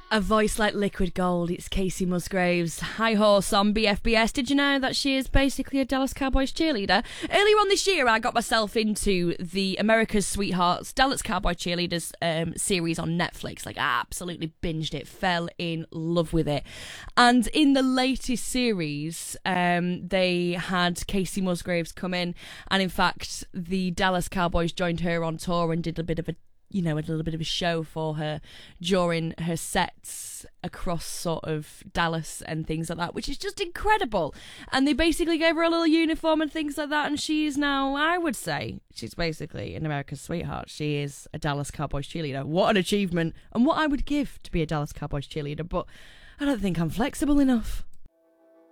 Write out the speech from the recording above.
A voice like liquid gold. It's Casey Musgraves, high horse on BFBS. Did you know that she is basically a Dallas Cowboys cheerleader? Earlier on this year, I got myself into the America's Sweethearts Dallas Cowboy Cheerleaders series on Netflix. Like, I absolutely binged it, fell in love with it. And in the latest series, they had Casey Musgraves come in, and in fact, the Dallas Cowboys joined her on tour and did a bit of a little bit of a show for her during her sets across sort of Dallas and things like that, which is just incredible. And they basically gave her a little uniform and things like that, and she is now, I would say, she's basically an America's sweetheart. She is a Dallas Cowboys cheerleader. What an achievement, and what I would give to be a Dallas Cowboys cheerleader, but I don't think I'm flexible enough.